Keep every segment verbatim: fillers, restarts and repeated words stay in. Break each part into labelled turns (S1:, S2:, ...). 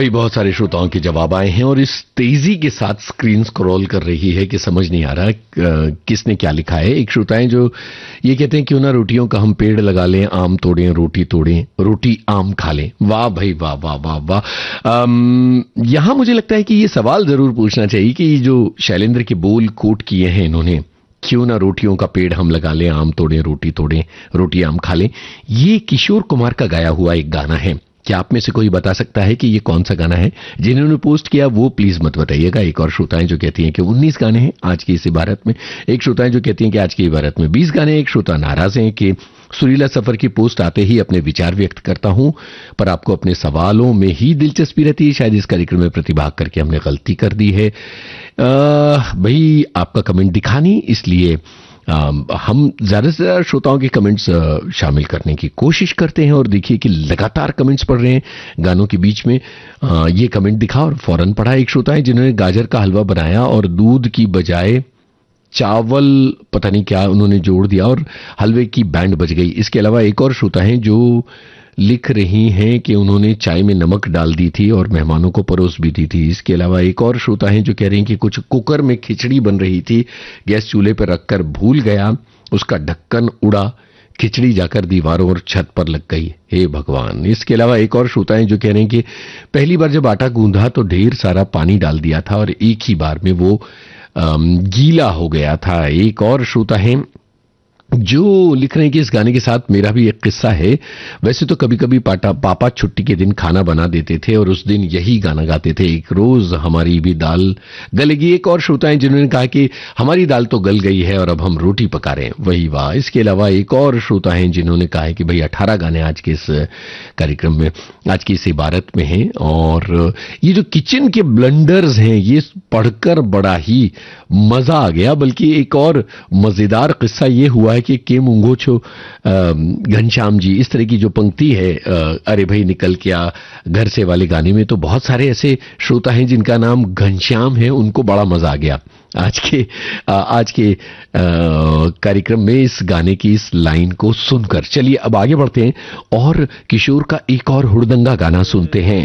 S1: भाई बहुत सारे श्रोताओं के जवाब आए हैं और इस तेजी के साथ स्क्रीन स्क्रॉल कर रही है कि समझ नहीं आ रहा किसने क्या लिखा है। एक श्रोता है जो ये कहते हैं क्यों ना रोटियों का हम पेड़ लगा लें, आम तोड़ें रोटी तोड़ें, रोटी आम खा लें। वाह भाई वाह वाह वाह वाह। यहां मुझे लगता है कि ये सवाल जरूर पूछना चाहिए कि जो शैलेंद्र के बोल कोट किए हैं इन्होंने, क्यों ना रोटियों का पेड़ हम लगा लें, आम तोड़ें रोटी तोड़ें, रोटी आम खा लें, ये किशोर कुमार का गाया हुआ एक गाना है। क्या आप में से कोई बता सकता है कि ये कौन सा गाना है? जिन्होंने पोस्ट किया वो प्लीज मत बताइएगा। एक और श्रोताएं जो कहती हैं कि उन्नीस गाने हैं आज की इस इबारत में, एक श्रोताएं जो कहती हैं कि आज की इबारत में बीस गाने, एक श्रोता नाराज हैं कि सुरीला सफर की पोस्ट आते ही अपने विचार व्यक्त करता हूं, पर आपको अपने सवालों में ही दिलचस्पी रहती है, शायद इस कार्यक्रम में प्रतिभाग करके हमने गलती कर दी है। भाई आपका कमेंट दिखा नहीं, इसलिए आ, हम ज्यादा से ज्यादा श्रोताओं के कमेंट्स शामिल करने की कोशिश करते हैं और देखिए कि लगातार कमेंट्स पढ़ रहे हैं गानों के बीच में। आ, ये कमेंट दिखा और फौरन पढ़ा। एक श्रोता है जिन्होंने गाजर का हलवा बनाया और दूध की बजाय चावल पता नहीं क्या उन्होंने जोड़ दिया और हलवे की बैंड बज गई। इसके अलावा एक और श्रोता है जो लिख रही हैं कि उन्होंने चाय में नमक डाल दी थी और मेहमानों को परोस भी दी थी। इसके अलावा एक और श्रोता हैं जो कह रहे हैं कि कुछ कुकर में खिचड़ी बन रही थी, गैस चूल्हे पर रखकर भूल गया, उसका ढक्कन उड़ा, खिचड़ी जाकर दीवारों और छत पर लग गई, हे भगवान। इसके अलावा एक और श्रोता हैं जो कह रहे हैं कि पहली बार जब आटा गूंधा तो ढेर सारा पानी डाल दिया था और एक ही बार में वो गीला हो गया था। एक और श्रोता है जो लिख रहे हैं कि इस गाने के साथ मेरा भी एक किस्सा है। वैसे तो कभी कभी पाटा पापा छुट्टी के दिन खाना बना देते थे और उस दिन यही गाना गाते थे, एक रोज हमारी भी दाल गलेगी। एक और श्रोता हैं जिन्होंने कहा कि हमारी दाल तो गल गई है और अब हम रोटी पका रहे हैं, वही वाह। इसके अलावा एक और श्रोता हैं जिन्होंने कहा है कि भाई अठारह गाने आज के इस कार्यक्रम में, आज की इस इबारत में हैं और ये जो किचन के ब्लंडर्स हैं ये पढ़कर बड़ा ही मजा आ गया। बल्कि एक और मजेदार किस्सा ये हुआ है कि के मुंगो छो घनश्याम जी, इस तरह की जो पंक्ति है अरे भाई निकल क्या घर से वाले गाने में, तो बहुत सारे ऐसे श्रोता हैं जिनका नाम घनश्याम है, उनको बड़ा मजा आ गया आज के आज के कार्यक्रम में इस गाने की इस लाइन को सुनकर। चलिए अब आगे बढ़ते हैं और किशोर का एक और हुड़दंगा गाना सुनते हैं।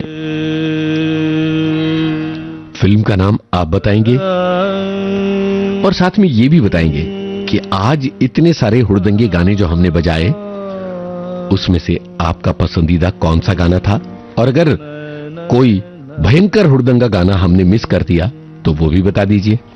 S1: फिल्म का नाम आप बताएंगे और साथ में ये भी बताएंगे कि आज इतने सारे हुड़दंगे गाने जो हमने बजाए उसमें से आपका पसंदीदा कौन सा गाना था, और अगर कोई भयंकर हुड़दंगा गाना हमने मिस कर दिया तो वो भी बता दीजिए।